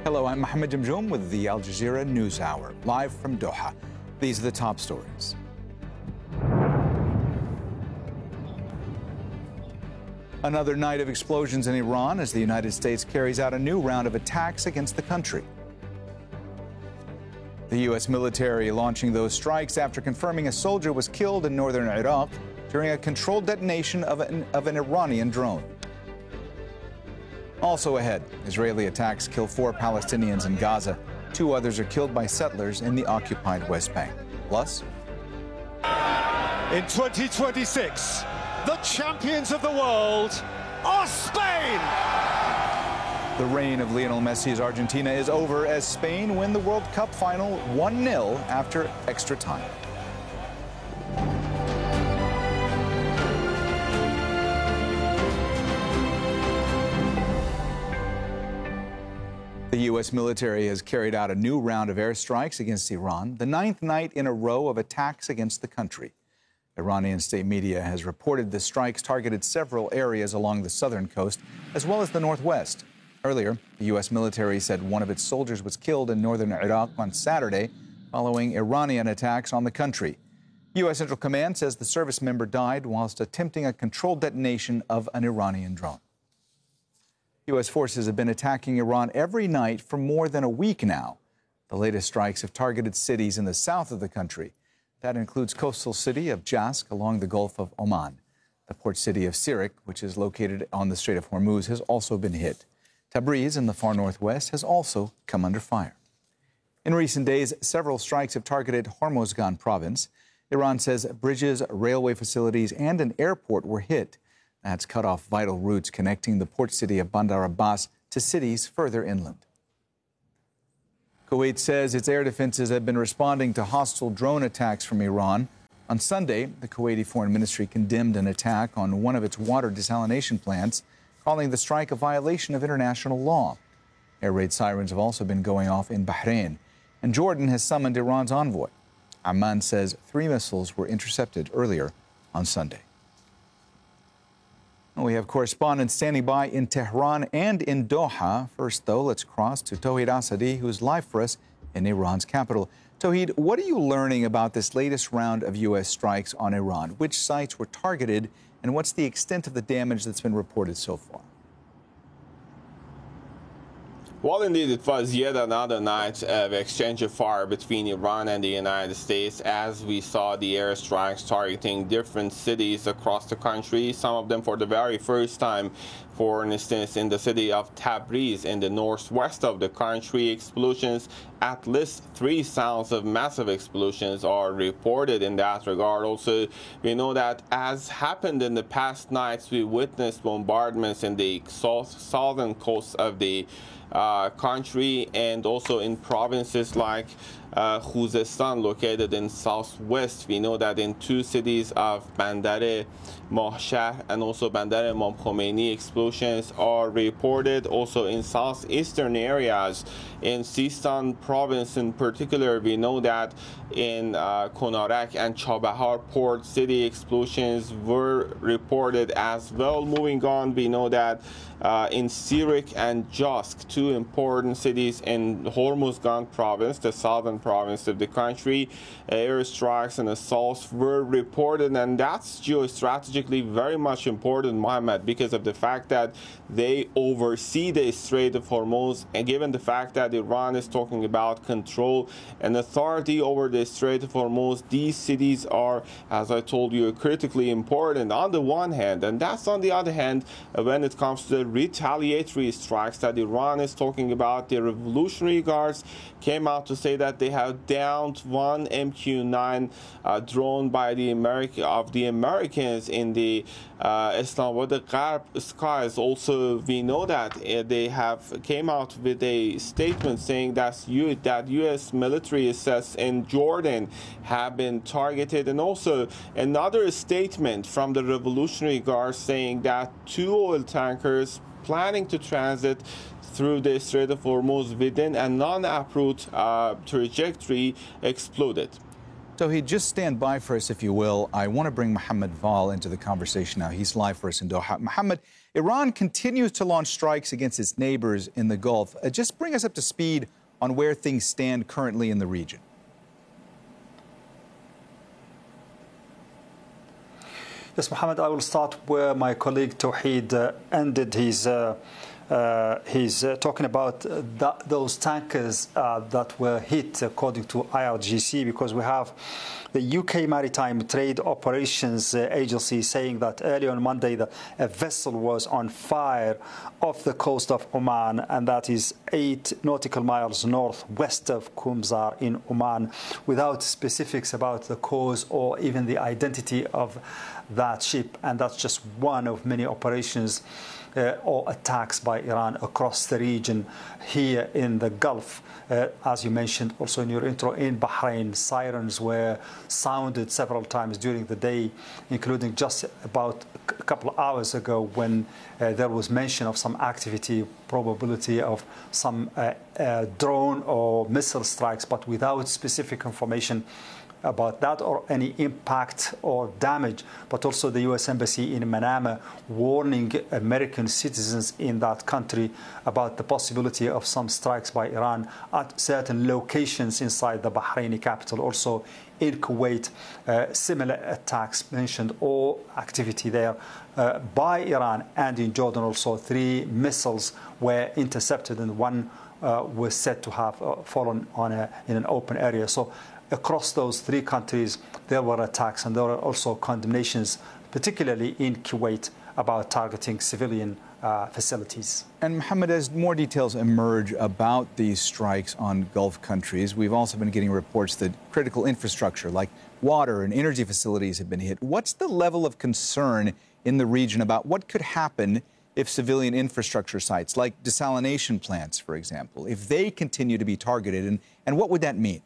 Hello, I'm Mohammed Jamjoom with the Al Jazeera News Hour, live from Doha. These are the top stories. Another night of explosions in Iran as the United States carries out a new round of attacks against the country. The U.S. military launching those strikes after confirming a soldier was killed in northern Iraq during a controlled detonation of an Iranian drone. Also ahead, Israeli attacks kill 4 Palestinians in Gaza. 2 others are killed by settlers in the occupied West Bank. Plus, in 2026, the champions of the world are Spain! The reign of Lionel Messi's Argentina is over as Spain win the World Cup final 1-0 after extra time. The U.S. military has carried out a new round of airstrikes against Iran, the 9th night in a row of attacks against the country. Iranian state media has reported the strikes targeted several areas along the southern coast, as well as the northwest. Earlier, the U.S. military said one of its soldiers was killed in northern Iraq on Saturday following Iranian attacks on the country. U.S. Central Command says the service member died whilst attempting a controlled detonation of an Iranian drone. U.S. forces have been attacking Iran every night for more than a week now. The latest strikes have targeted cities in the south of the country. That includes coastal city of Jask along the Gulf of Oman. The port city of Sirik, which is located on the Strait of Hormuz, has also been hit. Tabriz in the far northwest has also come under fire. In recent days, several strikes have targeted Hormozgan province. Iran says bridges, railway facilities, and an airport were hit. That's cut off vital routes connecting the port city of Bandar Abbas to cities further inland. Kuwait says its air defenses have been responding to hostile drone attacks from Iran. On Sunday, the Kuwaiti Foreign Ministry condemned an attack on one of its water desalination plants, calling the strike a violation of international law. Air raid sirens have also been going off in Bahrain, and Jordan has summoned Iran's envoy. Amman says 3 missiles were intercepted earlier on Sunday. We have correspondents standing by in Tehran and in Doha. First, though, let's cross to Tauhid Asadi, who's live for us in Iran's capital. Tauhid, what are you learning about this latest round of U.S. strikes on Iran? Which sites were targeted, and what's the extent of the damage that's been reported so far? Well, indeed, it was yet another night of exchange of fire between Iran and the United States as we saw the airstrikes targeting different cities across the country, some of them for the very first time. For instance, in the city of Tabriz in the northwest of the country, explosions, at least 3 sounds of massive explosions are reported in that regard. Also, we know that as happened in the past nights, we witnessed bombardments in the southern coast of the country and also in provinces like Khuzestan located in southwest. We know that in 2 cities of Bandar Mahshahr and also Bandar Imam Khomeini explosions are reported. Also in southeastern areas, in Sistan province in particular, we know that in Konarak and Chabahar port city explosions were reported as well. Moving on, we know that in Sirik and Jask, 2 important cities in Hormozgan province, the southern province of the country, airstrikes and assaults were reported, and that's geostrategically very much important, Mohammed, because of the fact that they oversee the Strait of Hormuz, and given the fact that Iran is talking about control and authority over the Strait of Hormuz, these cities are, as I told you, critically important on the one hand, and that's on the other hand when it comes to the retaliatory strikes that Iran is talking about. The Revolutionary Guards came out to say that they have downed 1 MQ-9 drone by the Americans in the Islamabad Gharb skies. Also, we know that they have came out with a statement saying that U.S. military assets in Jordan have been targeted, and also another statement from the Revolutionary Guard saying that 2 oil tankers planning to transit through the Strait of Hormuz within a non-approved trajectory exploded. So he just stand by for us, if you will. I want to bring Mohammed Val into the conversation now. He's live for us in Doha. Mohammed, Iran continues to launch strikes against its neighbors in the Gulf. Just bring us up to speed on where things stand currently in the region. Yes, Mohammed, I will start where my colleague Tawheed ended. He's talking about those tankers that were hit, according to IRGC, because we have the UK Maritime Trade Operations Agency saying that early on Monday that a vessel was on fire off the coast of Oman, and that is 8 nautical miles northwest of Qumzar in Oman, without specifics about the cause or even the identity of that ship. And that's just one of many operations or attacks by Iran across the region here in the Gulf. As you mentioned also in your intro, in Bahrain, sirens were sounded several times during the day, including just about a couple of hours ago when there was mention of some activity, probability of some drone or missile strikes, but without specific information about that or any impact or damage. But also the U.S. Embassy in Manama warning American citizens in that country about the possibility of some strikes by Iran at certain locations inside the Bahraini capital. Also in Kuwait, similar attacks mentioned or activity there by Iran, and in Jordan also 3 missiles were intercepted, and one was said to have fallen on in an open area. So across those 3 countries, there were attacks, and there were also condemnations, particularly in Kuwait, about targeting civilian facilities. And Mohammed, as more details emerge about these strikes on Gulf countries, we've also been getting reports that critical infrastructure like water and energy facilities have been hit. What's the level of concern in the region about what could happen if civilian infrastructure sites like desalination plants, for example, if they continue to be targeted, and what would that mean?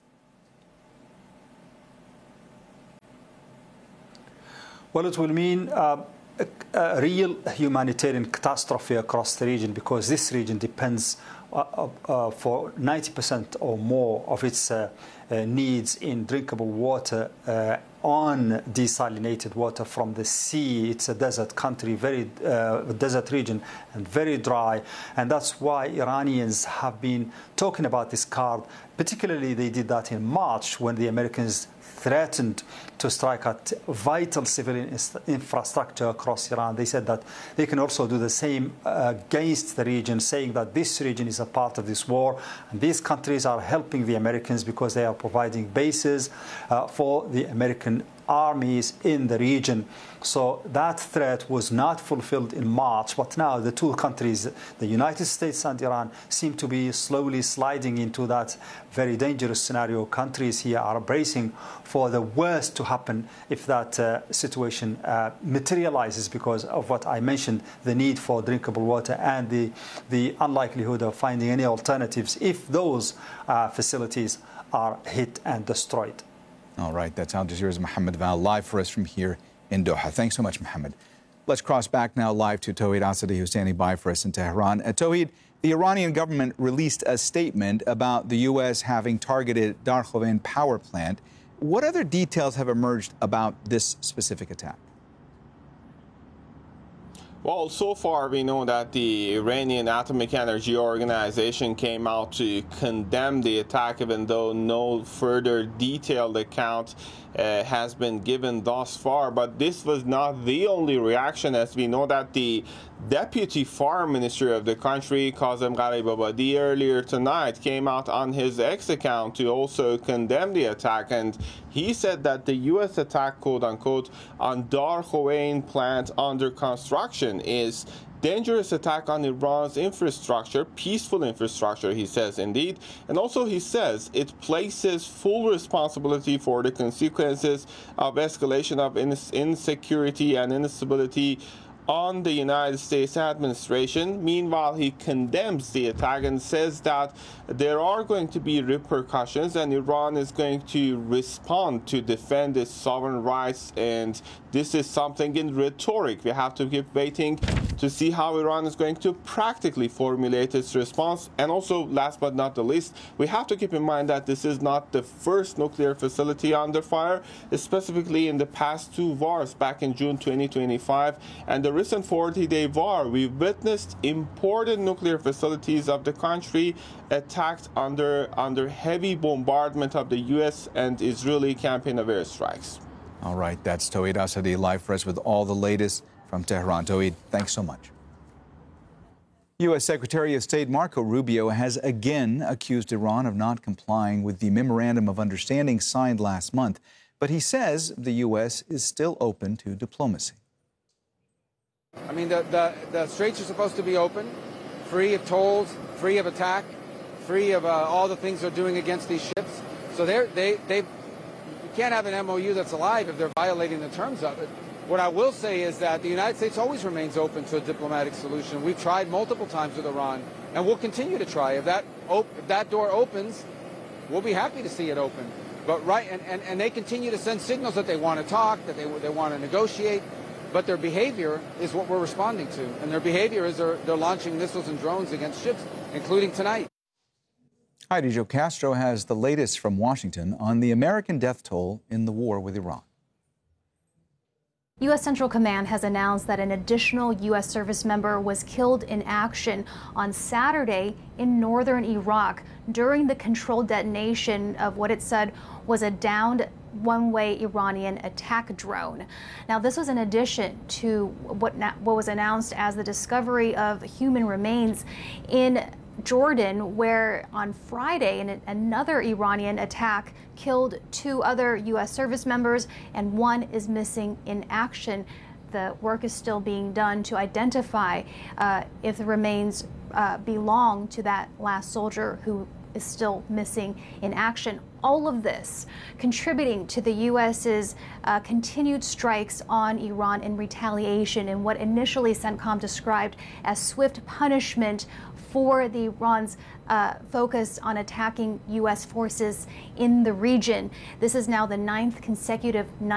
Well, it will mean a real humanitarian catastrophe across the region, because this region depends for 90% or more of its needs in drinkable water on desalinated water from the sea. It's a desert country, very desert region, and very dry. And that's why Iranians have been talking about this card. Particularly, they did that in March when the Americans threatened to strike at vital civilian infrastructure across Iran. They said that they can also do the same against the region, saying that this region is a part of this war, and these countries are helping the Americans because they are providing bases for the American armies in the region. So that threat was not fulfilled in March, but now the 2 countries, the United States and Iran, seem to be slowly sliding into that very dangerous scenario. Countries here are bracing for the worst to happen if that situation materializes, because of what I mentioned, the need for drinkable water and the unlikelihood of finding any alternatives if those facilities are hit and destroyed. All right, that's Al Jazeera's Mohammed Val live for us from here in Doha. Thanks so much, Mohammed. Let's cross back now live to Tawheed Asadi, who's standing by for us in Tehran. Tawheed, the Iranian government released a statement about the U.S. having targeted Dar Khovein power plant. What other details have emerged about this specific attack? Well, so far we know that the Iranian Atomic Energy Organization came out to condemn the attack, even though no further detailed account has been given thus far. But this was not the only reaction, as we know that the Deputy Foreign Minister of the country, Kazem Gharibabadi, earlier tonight came out on his X account to also condemn the attack, and he said that the U.S. attack, quote-unquote, on Dar Khovein plant under construction is dangerous attack on Iran's infrastructure, peaceful infrastructure, he says, indeed. And also he says it places full responsibility for the consequences of escalation of insecurity and instability on the United States administration. Meanwhile, he condemns the attack and says that there are going to be repercussions and Iran is going to respond to defend its sovereign rights. And this is something in rhetoric. We have to keep waiting to see how Iran is going to practically formulate its response. And also, last but not the least, we have to keep in mind that this is not the first nuclear facility under fire, specifically in the past two wars back in June 2025 and the recent 40-day war. We've witnessed important nuclear facilities of the country attacked under heavy bombardment of the U.S. and Israeli campaign of airstrikes. All right, that's Tauhid Asadi live for us with all the latest from Tehran. Tauhid, thanks so much. U.S. Secretary of State Marco Rubio has again accused Iran of not complying with the Memorandum of Understanding signed last month, but he says the U.S. is still open to diplomacy. I mean, the straits are supposed to be open, free of tolls, free of attack, free of all the things they're doing against these ships. So you can't have an MOU that's alive if they're violating the terms of it. What I will say is that the United States always remains open to a diplomatic solution. We've tried multiple times with Iran, and we'll continue to try. If that door opens, we'll be happy to see it open. But and they continue to send signals that they want to talk, that they want to negotiate, but their behavior is what we're responding to. And their behavior is they're launching missiles and drones against ships, including tonight. Heidi Jo Castro has the latest from Washington on the American death toll in the war with Iran. U.S. Central Command has announced that an additional U.S. service member was killed in action on Saturday in northern Iraq during the controlled detonation of what it said was a downed one-way Iranian attack drone. Now, this was in addition to what was announced as the discovery of human remains in Jordan, where on Friday another Iranian attack killed 2 other U.S. service members and 1 is missing in action. The work is still being done to identify if the remains belong to that last soldier who is still missing in action. All of this contributing to the U.S.'s continued strikes on Iran in retaliation in what initially CENTCOM described as swift punishment for the Iran's focus on attacking U.S. forces in the region. This is now the 9th consecutive night